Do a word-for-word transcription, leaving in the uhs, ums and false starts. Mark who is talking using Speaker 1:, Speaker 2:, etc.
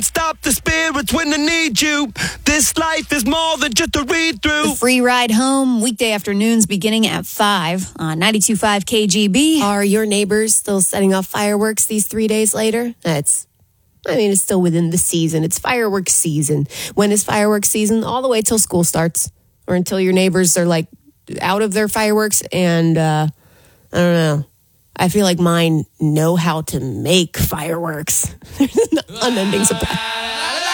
Speaker 1: Stop the spirits when they need you. This life is more than just a read-through.
Speaker 2: The free ride home, weekday afternoons beginning at five on ninety-two point five K G B.
Speaker 3: Are your neighbors still setting off fireworks these three days later? That's, I mean, it's still within the season. It's fireworks season. When is fireworks season? All the way till school starts, or until your neighbors are like out of their fireworks. And uh, I don't know. I feel like mine know how to make fireworks. There's an unending supply.